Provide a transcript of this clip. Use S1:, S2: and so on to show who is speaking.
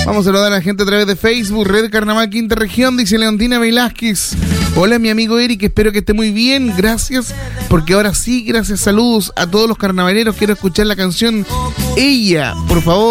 S1: Vamos a saludar a la gente a través de Facebook, Red Carnaval Quinta Región, dice Leontina Velázquez. Hola, mi amigo Eric, espero que esté muy bien, gracias, porque ahora sí, gracias, saludos a todos los carnavaleros, quiero escuchar la canción Ella, por favor.